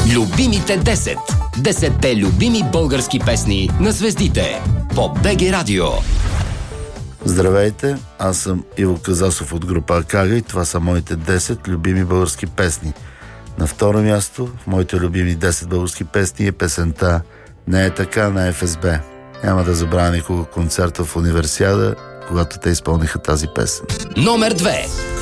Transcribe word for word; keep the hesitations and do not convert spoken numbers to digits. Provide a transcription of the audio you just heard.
Любимите десет. Десетте любими български песни на звездите по БГ Радио. Здравейте, аз съм Иво Казасов от група Акага и това са моите десет любими български песни. На второ място в моите любими десет български песни е песента "Не е така" на Еф Ес Бе. Няма да забравя никога концерта в Универсиада, когато те изпълниха тази песен. Номер две.